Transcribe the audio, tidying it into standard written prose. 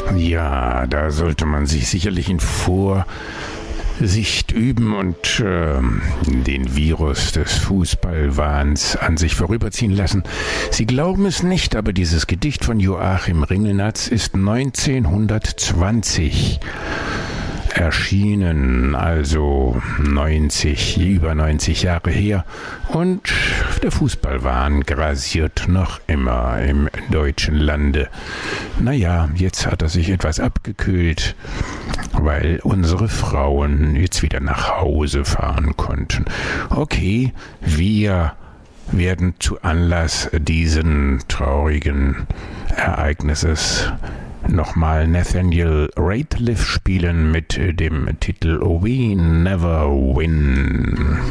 Ja, da sollte man sich sicherlich in Vorsicht üben und den Virus des Fußballwahns an sich vorüberziehen lassen. Sie glauben es nicht, aber dieses Gedicht von Joachim Ringelnatz ist 1920 erschienen, also über 90 Jahre her. Und der Fußballwahn grasiert noch immer im deutschen Lande. Naja, jetzt hat er sich etwas abgekühlt, weil unsere Frauen jetzt wieder nach Hause fahren konnten. Okay, wir werden zu Anlass diesen traurigen Ereignisses nochmal Nathaniel Rateliff spielen mit dem Titel We Never Win.